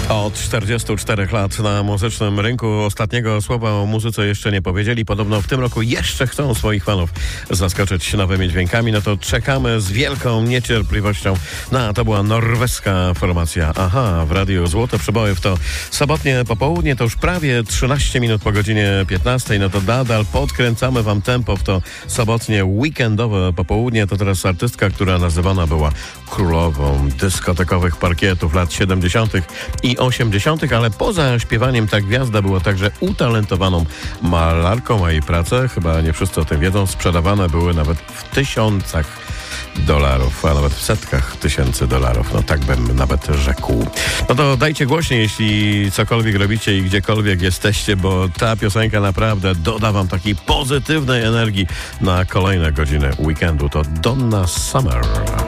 Od 44 lat na muzycznym rynku ostatniego słowa o muzyce jeszcze nie powiedzieli. Podobno w tym roku jeszcze chcą swoich fanów zaskoczyć nowymi dźwiękami. No to czekamy z wielką niecierpliwością. To była norweska formacja Aha w Radiu Złote Przeboje. To sobotnie popołudnie, to już prawie 13 minut po godzinie 15. No to nadal podkręcamy wam tempo w to sobotnie weekendowe popołudnie. To teraz artystka, która nazywana była królową dyskotekowych parkietów lat 70. i 80., ale poza śpiewaniem ta gwiazda była także utalentowaną malarką, a jej prace, chyba nie wszyscy o tym wiedzą, sprzedawane były nawet w tysiącach dolarów, a nawet w setkach tysięcy dolarów. No tak bym nawet rzekł. No to dajcie głośniej, jeśli cokolwiek robicie i gdziekolwiek jesteście, bo ta piosenka naprawdę doda wam takiej pozytywnej energii na kolejne godziny weekendu. To Donna Summer.